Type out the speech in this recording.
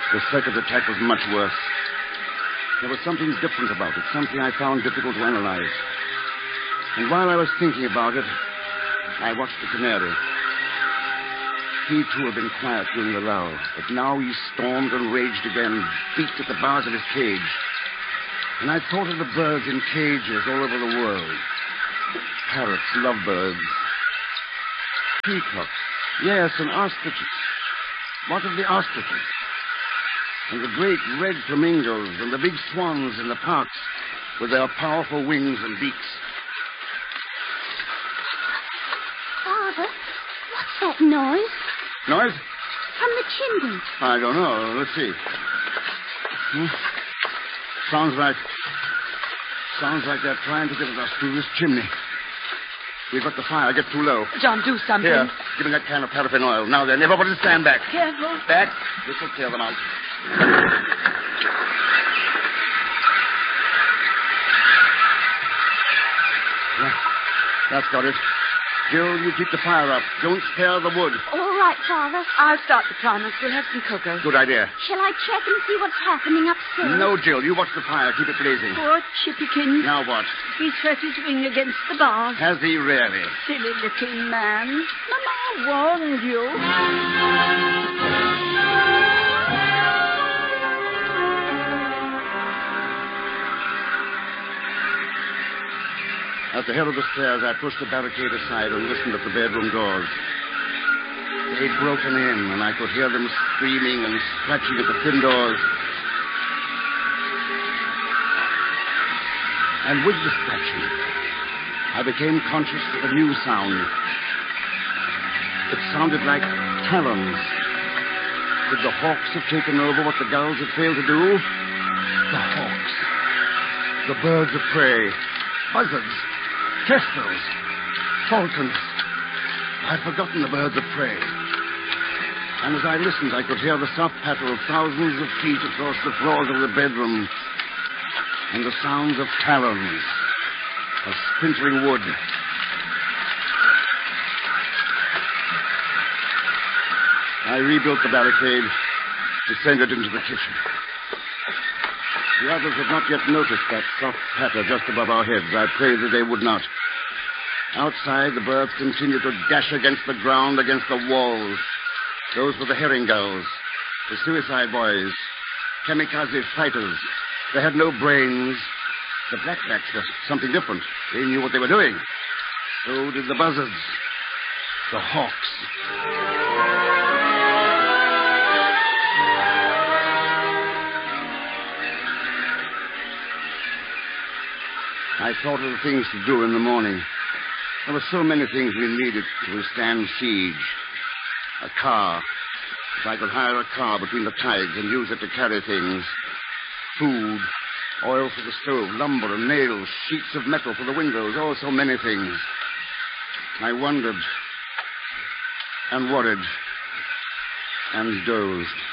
The second attack was much worse. There was something different about it, something I found difficult to analyze. And while I was thinking about it, I watched the canary. He, too, had been quiet during the lull, but now he stormed and raged again, beat at the bars of his cage. And I thought of the birds in cages all over the world. Parrots, lovebirds, peacocks, yes, and ostriches. What of the ostriches? And the great red flamingos and the big swans in the parks with their powerful wings and beaks. Father, what's that noise? Noise? From the chimney. I don't know. Let's see. Sounds like they're trying to get at us through this chimney. We've got the fire get too low. John, do something. Here, give me that can of paraffin oil. Now then, everybody stand back. Careful. Back. This will clear them out. Yeah, that's got it. Jill, you keep the fire up. Don't spare the wood. All right, Father. I'll start the primers. We'll have some cocoa. Good idea. Shall I check and see what's happening upstairs? No, Jill. You watch the fire. Keep it blazing. Poor Chippykins. Now what? He's hurt his wing against the bar. Has he really? Silly looking man. Mama warned you. At the head of the stairs, I pushed the barricade aside and listened at the bedroom doors. They'd broken in, and I could hear them screaming and scratching at the thin doors. And with the scratching, I became conscious of a new sound. It sounded like talons. Could the hawks have taken over what the gulls had failed to do? The hawks. The birds of prey. Buzzards. Kestrels. Falcons. I'd forgotten the birds of prey. And as I listened, I could hear the soft patter of thousands of feet across the floors of the bedroom. And the sounds of talons. Of splintering wood. I rebuilt the barricade, descended into the kitchen. The others had not yet noticed that soft patter just above our heads. I prayed that they would not. Outside, the birds continued to dash against the ground, against the walls. Those were the herring gulls, the suicide boys, kamikaze fighters. They had no brains. The blackbacks were something different. They knew what they were doing. So did the buzzards, the hawks. I thought of the things to do in the morning. There were so many things we needed to withstand siege. A car. If I could hire a car between the tides and use it to carry things. Food. Oil for the stove. Lumber and nails. Sheets of metal for the windows. Oh, so many things. I wondered. And worried. And dozed.